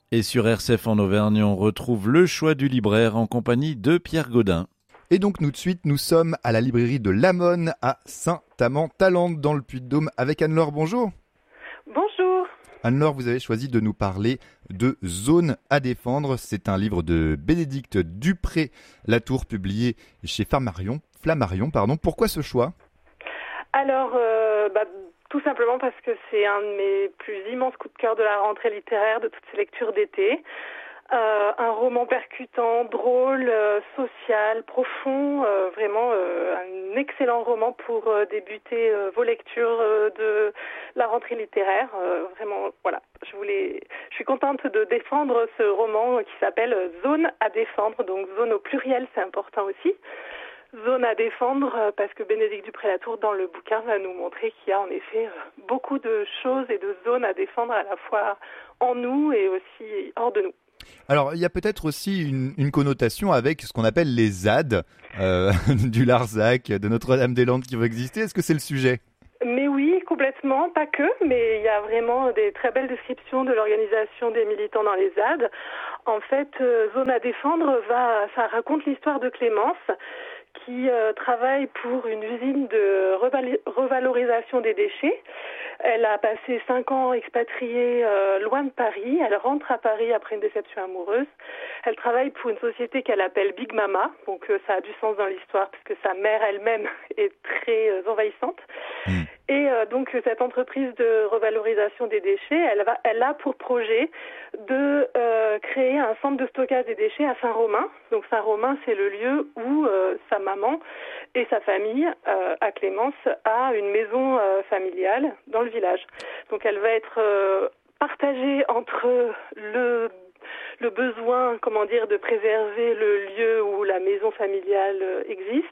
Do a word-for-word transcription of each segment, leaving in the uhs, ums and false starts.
Et sur R C F en Auvergne, on retrouve le choix du libraire en compagnie de Pierre Gaudin. Et donc nous de suite, nous sommes à la librairie de Lamone à Saint-Amand-Talente dans le Puy-de-Dôme avec Anne-Laure. Bonjour. Bonjour. Anne-Laure, vous avez choisi de nous parler de Zone à défendre. C'est un livre de Bénédicte Dupré-Latour publié chez Flammarion. Flammarion, pardon. Pourquoi ce choix ? Alors, euh, bah, tout simplement parce que c'est un de mes plus immenses coups de cœur de la rentrée littéraire, de toutes ces lectures d'été. Euh, un roman percutant, drôle, euh, social, profond, euh, vraiment euh, un excellent roman pour euh, débuter euh, vos lectures euh, de la rentrée littéraire. Euh, vraiment, voilà, je voulais, je suis contente de défendre ce roman qui s'appelle Zone à défendre, donc zone au pluriel, c'est important aussi. Zone à défendre parce que Bénédicte Dupré-Latour dans le bouquin va nous montrer qu'il y a en effet beaucoup de choses et de zones à défendre à la fois en nous et aussi hors de nous. Alors, il y a peut-être aussi une, une connotation avec ce qu'on appelle les Z A D, euh, du Larzac, de Notre-Dame-des-Landes qui vont exister. Est-ce que c'est le sujet ? Mais oui, complètement, pas que, mais il y a vraiment des très belles descriptions de l'organisation des militants dans les Z A D. En fait, euh, Zone à défendre, va, ça raconte l'histoire de Clémence, qui euh, travaille pour une usine de reval- revalorisation des déchets. Elle a passé cinq ans expatriée euh, loin de Paris. Elle rentre à Paris après une déception amoureuse. Elle travaille pour une société qu'elle appelle Big Mama. Donc euh, ça a du sens dans l'histoire puisque sa mère elle-même est très euh, envahissante. Mmh. Et euh, donc cette entreprise de revalorisation des déchets, elle, va, elle a pour projet de euh, créer un centre de stockage des déchets à Saint-Romain. Donc Saint-Romain, c'est le lieu où euh, sa maman et sa famille, euh, à Clémence, a une maison euh, familiale dans le village. Donc elle va être euh, partagée entre le le besoin, comment dire, de préserver le lieu où la maison familiale euh, existe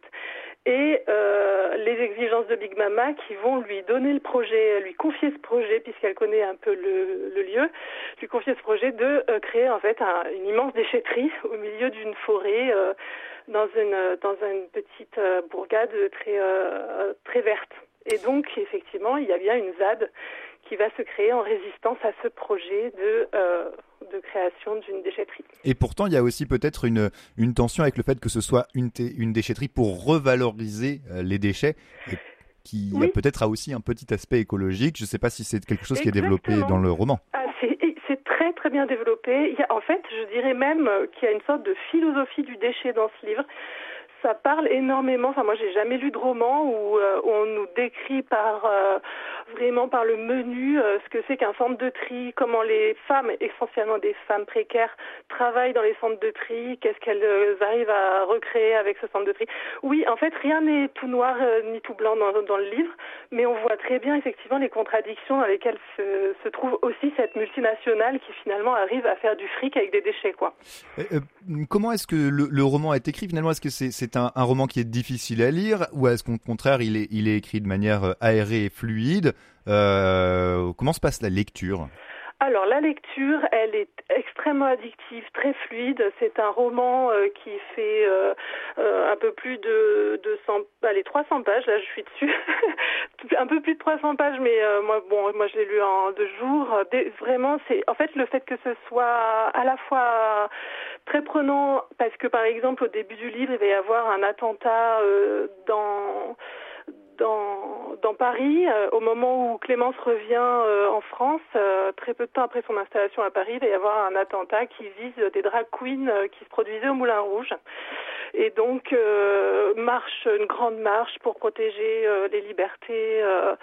et euh, les exigences de Big Mama qui vont lui donner le projet, lui confier ce projet puisqu'elle connaît un peu le, le lieu, lui confier ce projet de euh, créer en fait un, une immense déchetterie au milieu d'une forêt euh, dans une dans une petite euh, bourgade très euh, très verte. Et donc effectivement, il y a bien une Z A D qui va se créer en résistance à ce projet de euh, de création d'une déchetterie. Et pourtant, il y a aussi peut-être une, une tension avec le fait que ce soit une, t- une déchetterie pour revaloriser euh, les déchets, et qui oui. a peut-être a aussi un petit aspect écologique. Je ne sais pas si c'est quelque chose Exactement. qui est développé dans le roman. Ah, c'est, c'est très très bien développé. Il y a, en fait, je dirais même qu'il y a une sorte de philosophie du déchet dans ce livre. Ça parle énormément. Enfin, moi, j'ai jamais lu de roman où euh, on nous décrit par euh, vraiment par le menu euh, ce que c'est qu'un centre de tri, comment les femmes, essentiellement des femmes précaires, travaillent dans les centres de tri, qu'est-ce qu'elles euh, arrivent à recréer avec ce centre de tri. Oui, en fait, rien n'est tout noir euh, ni tout blanc dans, dans le livre, mais on voit très bien effectivement les contradictions dans lesquelles se, se trouve aussi cette multinationale qui finalement arrive à faire du fric avec des déchets, quoi. Euh, comment est-ce que le, le roman est écrit finalement ? Est-ce que c'est, c'est un, un roman qui est difficile à lire ou est-ce qu'au contraire il est, il est écrit de manière aérée et fluide ? euh, Comment se passe la lecture ? Alors la lecture, elle est extrêmement addictive, très fluide. C'est un roman euh, qui fait euh, euh, un peu plus de deux cents, allez trois cents pages. Là, je suis dessus, un peu plus de trois cents pages, mais euh, moi, bon, moi je l'ai lu en deux jours. Des, vraiment, c'est en fait le fait que ce soit à la fois très prenant, parce que par exemple au début du livre, il va y avoir un attentat euh, dans Dans, dans Paris, euh, au moment où Clémence revient euh, en France, euh, très peu de temps après son installation à Paris, il va y avoir un attentat qui vise des drag queens euh, qui se produisaient au Moulin Rouge. Et donc, euh, marche, une grande marche pour protéger euh, les libertés euh,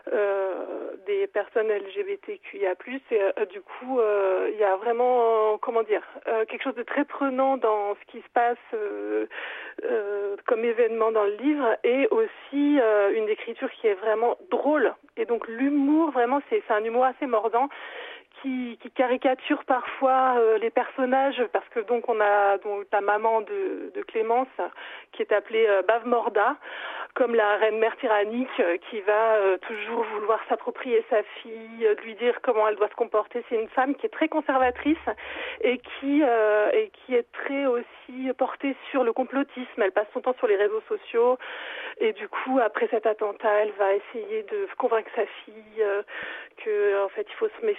euh, des personnes L G B T Q I A plus. Et euh, du coup, euh, il y a vraiment, euh, comment dire, euh, quelque chose de très prenant dans ce qui se passe euh, euh, comme événement dans le livre, et aussi euh, une écriture qui est vraiment drôle. Et donc l'humour, vraiment, c'est, c'est un humour assez mordant qui, qui caricature parfois euh, les personnages, parce que donc on a donc la maman de, de Clémence qui est appelée euh, Bave Morda, comme la reine-mère tyrannique euh, qui va euh, toujours vouloir s'approprier sa fille, euh, lui dire comment elle doit se comporter. C'est une femme qui est très conservatrice et qui euh, et qui est très aussi portée sur le complotisme. Elle passe son temps sur les réseaux sociaux et du coup après cet attentat, elle va essayer de convaincre sa fille euh, que en fait il faut se méfier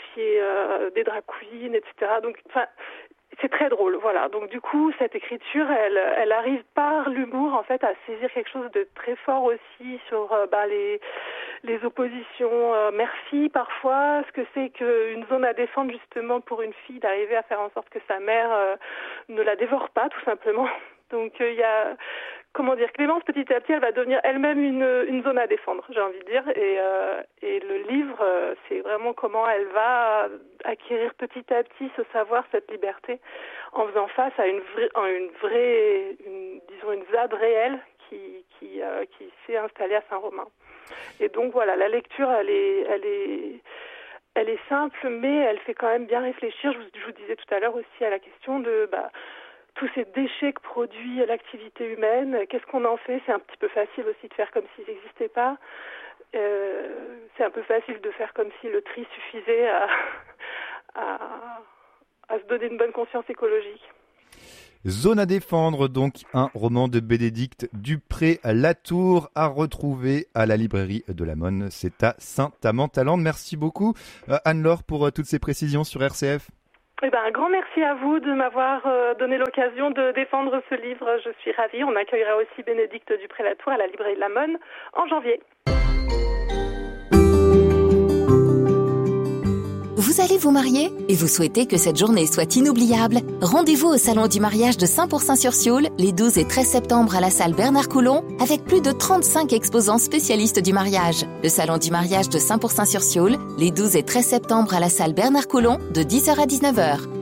euh, des drag queens, et cetera. Donc, enfin, c'est très drôle, voilà. Donc du coup, cette écriture, elle, elle arrive par l'humour en fait à saisir quelque chose de très fort aussi sur euh, bah, les les oppositions euh, merci parfois, ce que c'est qu'une zone à défendre justement pour une fille, d'arriver à faire en sorte que sa mère euh, ne la dévore pas tout simplement. Donc il euh, y a, comment dire, Clémence petit à petit elle va devenir elle-même une, une zone à défendre, j'ai envie de dire, et, euh, et le livre euh, c'est vraiment comment elle va acquérir petit à petit ce savoir, cette liberté, en faisant face à une vraie, à une vraie une, disons une Z A D réelle qui, qui, euh, qui s'est installée à Saint-Romain. Et donc voilà, la lecture, elle est, elle est, elle est simple, mais elle fait quand même bien réfléchir. Je vous, je vous disais tout à l'heure aussi à la question de bah, tous ces déchets que produit l'activité humaine. Qu'est-ce qu'on en fait ? C'est un petit peu facile aussi de faire comme s'ils n'existaient pas. Euh, c'est un peu facile de faire comme si le tri suffisait à, à, à se donner une bonne conscience écologique. Zone à défendre, donc un roman de Bénédicte Dupré-Latour à retrouver à la librairie de la Monne. C'est à Saint-Amand-Talente. Merci beaucoup euh, Anne-Laure pour euh, toutes ces précisions sur R C F. Eh ben, un grand merci à vous de m'avoir euh, donné l'occasion de défendre ce livre. Je suis ravie. On accueillera aussi Bénédicte Dupré-Latour à la librairie de la Monne en janvier. Vous allez vous marier et vous souhaitez que cette journée soit inoubliable? Rendez-vous au Salon du mariage de Saint-Pourçain-sur-Sioule les douze et treize septembre à la salle Bernard-Coulon avec plus de trente-cinq exposants spécialistes du mariage. Le Salon du mariage de Saint-Pourçain-sur-Sioule les douze et treize septembre à la salle Bernard-Coulon de dix heures à dix-neuf heures.